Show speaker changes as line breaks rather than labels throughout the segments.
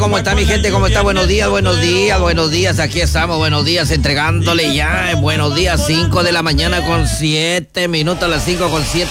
¿Cómo está mi gente? ¿Cómo está? Buenos días, buenos días, buenos días. Aquí estamos, buenos días, entregándole ya. Buenos días, 5 de la mañana con 7 minutos, a las 5:07.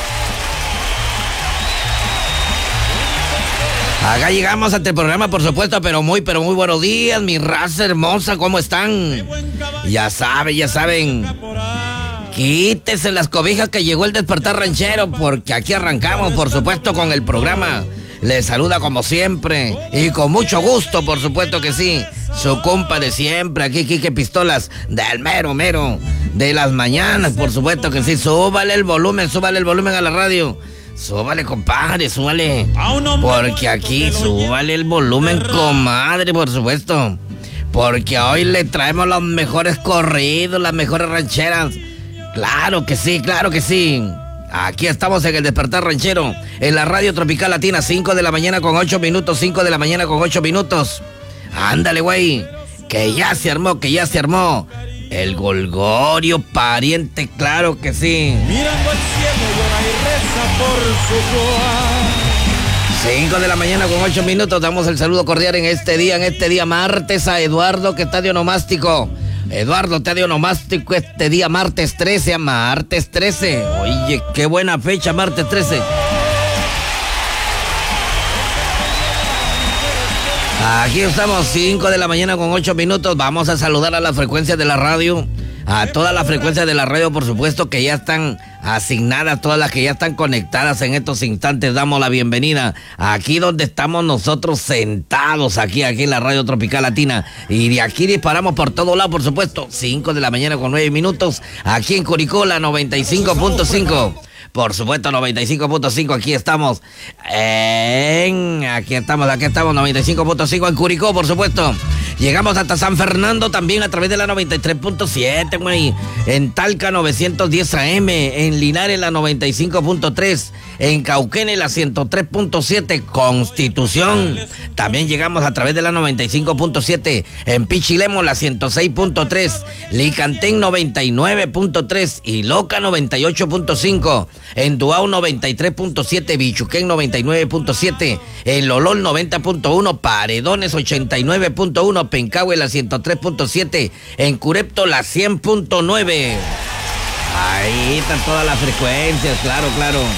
Acá llegamos ante el programa, por supuesto, pero muy buenos días, mi raza hermosa, ¿cómo están? Ya saben. Quítese las cobijas que llegó el despertar ranchero, porque aquí arrancamos, por supuesto, con el programa. Les saluda como siempre y con mucho gusto, por supuesto que sí, su compa de siempre, aquí Quique Pistolas, del mero de las mañanas, por supuesto que sí. Súbale el volumen a la radio. Súbale, compadre, súbale. Porque aquí súbale el volumen, comadre, por supuesto. Porque hoy le traemos los mejores corridos, las mejores rancheras. Claro que sí. Aquí estamos en el Despertar Ranchero, en la Radio Tropical Latina, 5 de la mañana con 8 minutos, 5 de la mañana con 8 minutos. Ándale, güey, que ya se armó. El Golgorio pariente, claro que sí.
Mirando al cielo llora y reza por su Juan.
5 de la mañana con 8 minutos, damos el saludo cordial en este día martes a Eduardo, que está de onomástico. Eduardo, te dio onomástico este día, martes 13. Oye, qué buena fecha, martes 13. Aquí estamos, 5 de la mañana con 8 minutos. Vamos a saludar a las frecuencias de la radio. A todas las frecuencias de la radio, por supuesto, que ya están asignadas, todas las que ya están conectadas en estos instantes. Damos la bienvenida aquí donde estamos nosotros sentados, aquí en la Radio Tropical Latina. Y de aquí disparamos por todos lados, por supuesto. 5 de la mañana con 9 minutos. Aquí en Curicó, la 95.5. Por supuesto, 95.5, aquí estamos. Aquí estamos, 95.5 en Curicó, por supuesto. Llegamos hasta San Fernando también a través de la 93.7, güey. En Talca, 910 AM. En Linares, la 95.3. En Cauquenes, la 103.7. Constitución. También llegamos a través de la 95.7. En Pichilemo, la 106.3. Licantén, 99.3. Y Loca, 98.5. En Duao 93.7, Bichuquén 99.7, en Lolol 90.1, Paredones 89.1, Pencahue la 103.7, en Curepto la 100.9. Ahí están todas las frecuencias, claro.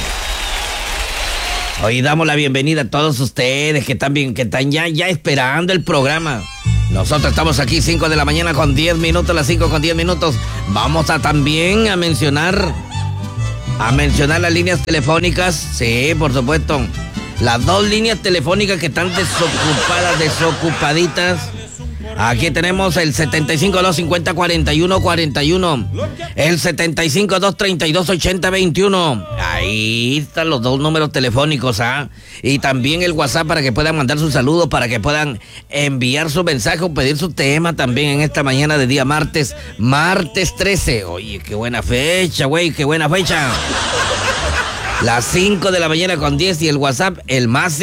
Hoy damos la bienvenida a todos ustedes que están ya esperando el programa. Nosotros estamos aquí 5 de la mañana con 10 minutos, las 5 con 10 minutos. Vamos a también a mencionar las líneas telefónicas, sí, por supuesto. Las 2 líneas telefónicas que están desocupaditas. Aquí tenemos el 75-250-4141, el 75-232-8021. Ahí están los 2 números telefónicos, ¿ah? Y también el WhatsApp para que puedan mandar sus saludos, para que puedan enviar su mensaje o pedir su tema también en esta mañana de día martes 13. Oye, qué buena fecha, güey, qué buena fecha. Las 5 de la mañana con 10 y el WhatsApp, el más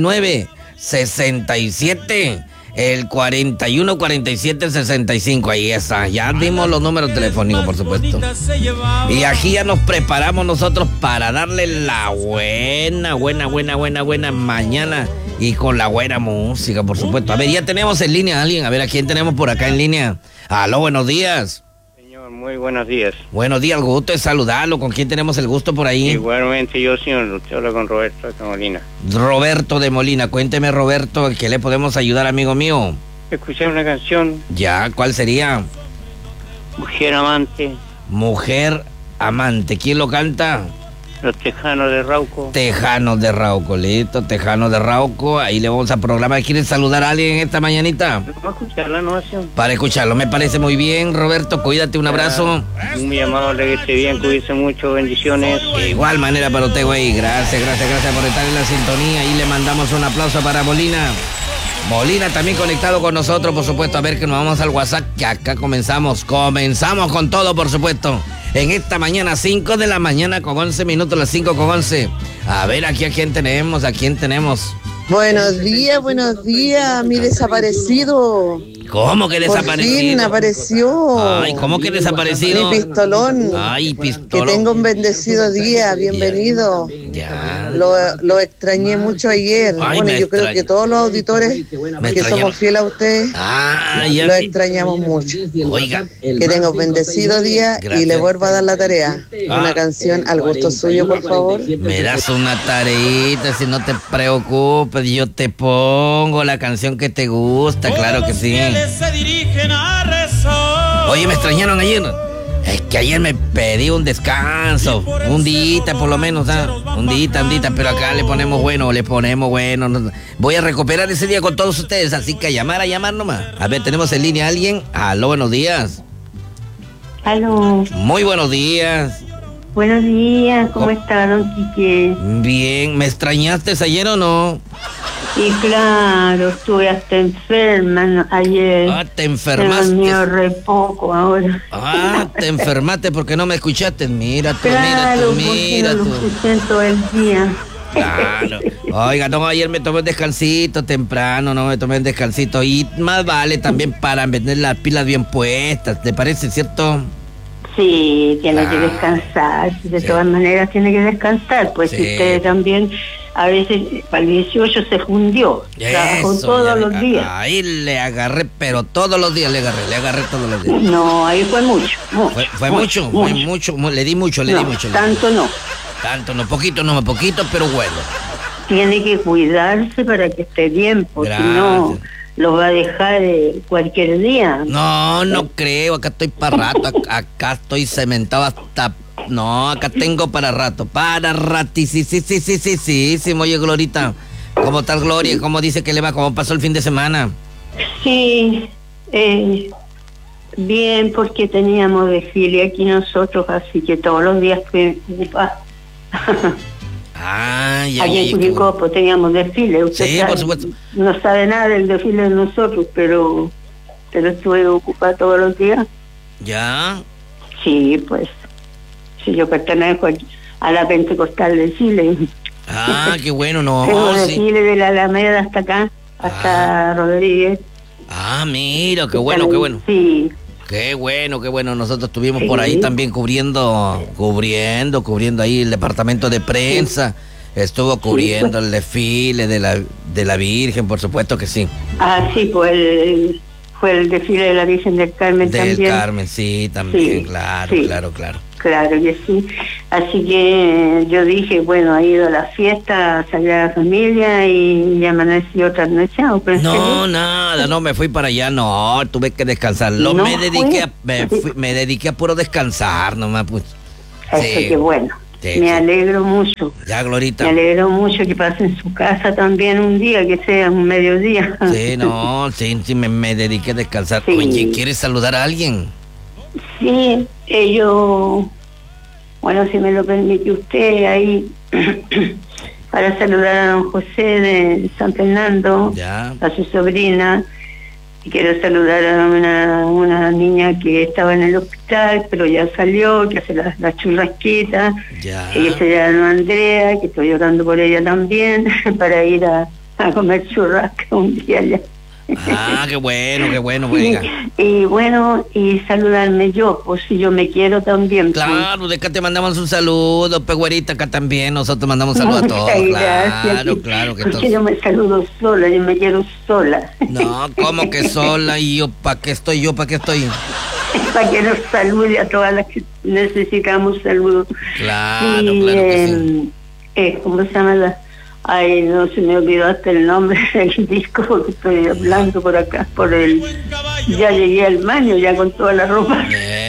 569-67. El 414765, ahí está. Ya dimos los números telefónicos, por supuesto. Y aquí ya nos preparamos nosotros para darle la buena mañana y con la buena música, por supuesto. A ver, ya tenemos en línea a alguien. A ver, ¿a quién tenemos por acá en línea? Aló, buenos días.
Señor, muy buenos días.
Buenos días, el gusto de saludarlo. ¿Con quién tenemos el gusto por ahí?
Igualmente yo, señor. Usted habla con Roberto de Molina.
Roberto de Molina. Cuénteme, Roberto, ¿qué le podemos ayudar, amigo mío?
Escuché una canción.
Ya, ¿cuál sería?
Mujer Amante.
Mujer Amante. ¿Quién lo canta?
Los Tejanos de Rauco.
Tejanos de Rauco, listo, Tejanos de Rauco. Ahí le vamos a programar. ¿Quieres saludar a alguien esta mañanita?
¿Vamos a escuchar la innovación?
Para escucharlo, me parece muy bien, Roberto. Cuídate, un abrazo.
Muy amable, que esté bien, cuídese mucho, bendiciones.
De igual manera para usted, güey. Gracias por estar en la sintonía. Y le mandamos un aplauso para Molina. Molina también conectado con nosotros, por supuesto. A ver que nos vamos al WhatsApp, que acá comenzamos con todo, por supuesto. En esta mañana, 5 de la mañana con 11 minutos, las 5 con 11. A ver, aquí a quién tenemos.
Buenos días, mi desaparecido.
¿Cómo que
Por fin
desaparecido?
apareció.
Ay, ¿cómo que desaparecido?
Mi pistolón.
Ay,
Que
pistolón.
tenga un bendecido día, bienvenido.
Ya.
Lo extrañé mucho ayer.
Ay,
Bueno,
me
yo creo
extraña.
que todos los auditores
Me
que
extrañaba.
somos fieles a ustedes,
Ah, ya.
lo extrañamos mucho.
Oiga.
Que tenga un bendecido día y
Gracias.
le vuelva a dar la tarea.
Ah.
Una canción al gusto suyo, por favor.
Me das una tareita, si no te preocupes, yo te pongo la canción que te gusta, claro que sí.
Se dirigen a rezar.
Oye, me extrañaron ayer. Es que ayer me pedí un descanso, un día por lo menos, un día, pero acá le ponemos bueno. Voy a recuperar ese día con todos ustedes, así que a llamar nomás. A ver, tenemos en línea a alguien. Aló, buenos días.
Aló,
Muy buenos días.
buenos días, ¿cómo está, don Quique?
Bien, ¿me extrañaste ayer o no?
Y claro, estuve hasta enferma ayer.
Ah, te
Me
enfermaste.
dormí re poco ahora.
Ah, te enfermaste porque no me escuchaste. Mira tú,
Claro, porque
mira
no
tú.
lo escuché todo el día.
Claro. Oiga, no, ayer me tomé un descansito temprano, no me tomé un descansito. Y más vale también para vender las pilas bien puestas, ¿te parece, cierto?
Sí, tiene que
Claro.
descansar, de
Sí.
todas maneras tiene que descansar, pues
Sí.
si usted también, a veces para el 18 se fundió, trabajó
Eso,
todos
ya
los días.
Ahí le agarré, pero todos los días le agarré todos los días.
No, ahí fue mucho,
Fue mucho, le di mucho.
tanto no.
Tanto, no poquito, pero bueno.
Tiene que cuidarse para que esté bien, porque si no
Gracias.
lo va a dejar cualquier día.
No creo, acá estoy para rato, acá estoy cementado hasta... No, acá tengo para rato, sí, oye, Glorita, ¿cómo está Gloria? ¿Cómo dice que le va? ¿Cómo pasó el fin de semana?
Sí, bien, porque teníamos desfile aquí nosotros, así que todos los días fui ocupada.
Ay,
Aquí en Curicó pues, teníamos desfile. Usted
Sí,
sabe,
por supuesto.
no sabe nada del desfile de nosotros, pero estuve ocupada todos los días.
¿Ya?
Sí, pues, sí, yo pertenezco a la Pentecostal de Chile.
Ah, qué bueno,
Tengo
no, sí.
desfile de la Alameda hasta acá, hasta Rodríguez.
Ah, mira, qué bueno.
Sí,
Qué bueno. Nosotros estuvimos
Sí.
por ahí también cubriendo ahí el departamento de prensa. Estuvo cubriendo el desfile de la Virgen, por supuesto que sí.
sí, pues fue el desfile de la Virgen del Carmen
Del
también.
Carmen, sí, también,
Sí,
claro.
sí. Claro que sí. Así que yo dije, bueno, ha ido a la fiesta, salió a la familia y amaneció trasnochado.
No, me fui para allá, no, tuve que descansar.
¿No
Me dediqué a puro descansar nomás, pues.
Eso
Sí.
que bueno.
Sí,
Me
sí.
alegro mucho.
Ya, Glorita.
Me alegro mucho que pase en su casa también un día, que sea un mediodía.
Sí, me dediqué a descansar.
Sí.
Oye, ¿quieres saludar a alguien?
Sí, yo, bueno, si me lo permite usted, ahí, para saludar a don José de San Fernando,
Ya.
a su sobrina, y quiero saludar a una niña que estaba en el hospital, pero ya salió, que hace las churrasquitas,
Ya.
ella se llama Andrea, que estoy orando por ella también, para ir a comer churrasca un día allá.
Ah, qué bueno, oiga.
Y bueno, y saludarme yo, pues si yo me quiero también. pues.
Claro, de acá te mandamos un saludo, Pegüerita, acá también, nosotros mandamos un saludo a
Muchas
todos.
gracias.
Claro que
Porque
todos.
yo me saludo sola, yo me quiero sola.
No, ¿cómo que sola? ¿Y yo para qué estoy?
Para que nos salude a todas las que necesitamos saludos.
Claro,
Y,
claro que sí.
¿cómo se llama Ay, no se me olvidó hasta el nombre del disco porque estoy hablando por acá, ya llegué al baño ya con toda la ropa.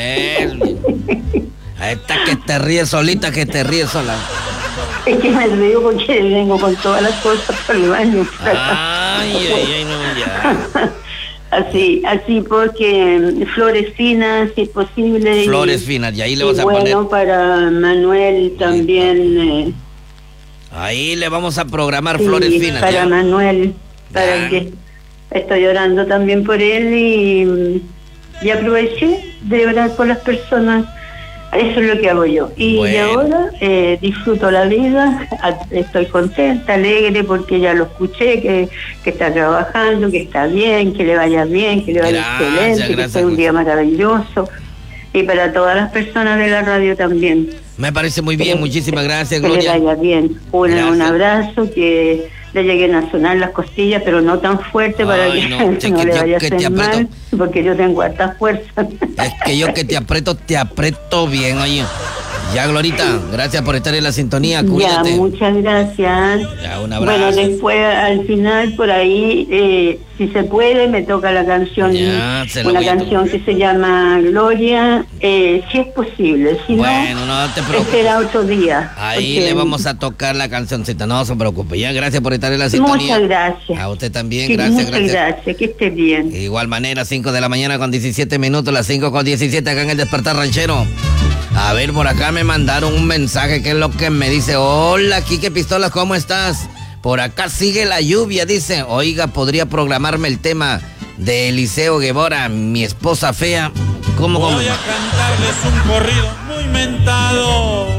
A esta que te ríes solita, que te ríes sola.
Es que me río porque vengo con todas las cosas por el baño.
Ay, no, ya.
Así porque flores finas, si es posible.
Flores finas, y ahí le vamos a
bueno,
poner.
para Manuel también.
Ahí le vamos a programar
Sí,
flores finas.
para
¿ya?
Manuel, para
Ya.
que estoy orando también por él y aproveché de orar por las personas Eso es lo que hago yo. Y
Bueno.
ahora disfruto la vida, estoy contenta, alegre, porque ya lo escuché, que está trabajando, que está bien, que le vaya bien, que le vaya excelente, que sea un día maravilloso. Y para todas las personas de la radio también.
Me parece muy bien, muchísimas gracias,
Que
Gloria.
le vaya bien. Un abrazo, que le lleguen a sonar las costillas, pero no tan fuerte para
Ay,
que
no,
no,
que
le
yo
vaya a
que te
hacer
aprieto.
mal, porque yo tengo harta fuerza.
Es que yo que te aprieto bien, oye. Ya, Glorita, gracias por estar en la sintonía, cuídate.
Ya, muchas gracias.
Ya, un abrazo.
Bueno, después al final por ahí, si se puede, me toca la canción,
Ya, se lo
una
voy a
canción que se llama Gloria, si es posible, si
Bueno, no te
no,
preocupes.
será otro día.
Ahí
porque-
le vamos a tocar la cancioncita, no se preocupe. Ya, gracias por estar en la sintonía.
Muchas gracias.
A usted también,
Sí,
gracias,
muchas gracias, que esté bien.
De igual manera, 5 de la mañana con 17 minutos, las 5 con 17 acá en el Despertar Ranchero. A ver, por acá me mandaron un mensaje que es lo que me dice: hola, Quique Pistolas, ¿cómo estás? Por acá sigue la lluvia, dice. Oiga, ¿podría programarme el tema de Eliseo Guevara, mi esposa fea? ¿Cómo?
Voy a cantarles un corrido muy mentado.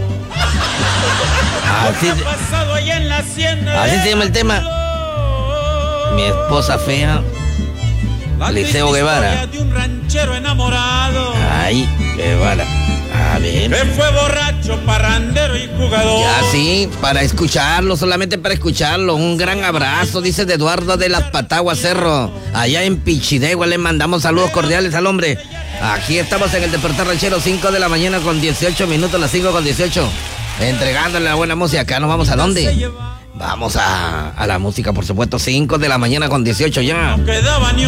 Así,
¿Qué ha pasado allá en la hacienda?
así se llama el tema. Mi esposa fea.
La
Eliseo
triste
Guevara.
historia de un ranchero enamorado.
Ay, Guevara. A ver.
Que fue borracho, parrandero y jugador.
Ya sí, para escucharlo, solamente para escucharlo. Un gran abrazo, dice de Eduardo de las Pataguas Cerro. Allá en Pichidegua le mandamos saludos cordiales al hombre. Aquí estamos en el Despertar Ranchero, 5 de la mañana con 18 minutos, las 5 con 18. Entregándole la buena música. Acá nos vamos a dónde? Vamos a la música, por supuesto, 5 de la mañana con 18 ya.
No quedaba ni